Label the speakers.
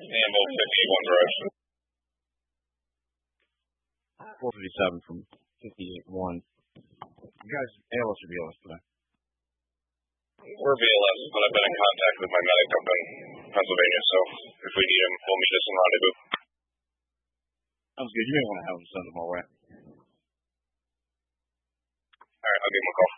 Speaker 1: Campbell, 51 direction.
Speaker 2: 457 from 58-1. You guys, ALS or BLS today?
Speaker 1: We're BLS, but I've been in contact with my medic up in Pennsylvania, so if we need him, we'll meet us in rendezvous.
Speaker 2: Sounds good. You may want to have him send them all right.
Speaker 1: All right, I'll give him a call.